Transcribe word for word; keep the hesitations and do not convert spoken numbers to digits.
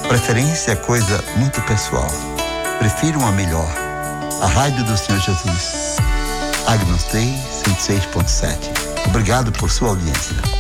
Preferência é coisa muito pessoal. Prefiro uma melhor. A rádio do Senhor Jesus. Agnus Dei cento e seis ponto sete. Obrigado por sua audiência.